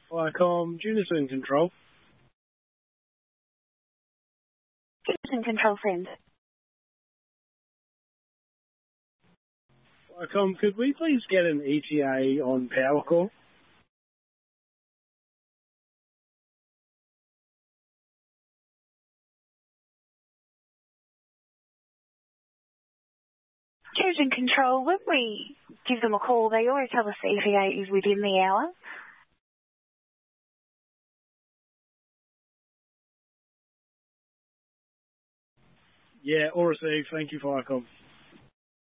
Viacom, Junison Control. Junison Control, send. Viacom, could we please get an ETA on power call? Junison Control, when we give them a call, they always tell us the ETA is within the hour. Yeah, all received. Thank you, Viacom.